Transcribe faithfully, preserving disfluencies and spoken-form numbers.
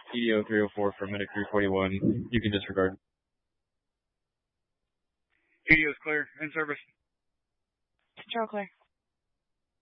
E D O three oh four for medic three forty-one. You can disregard. E D O's clear. In service. Control clear.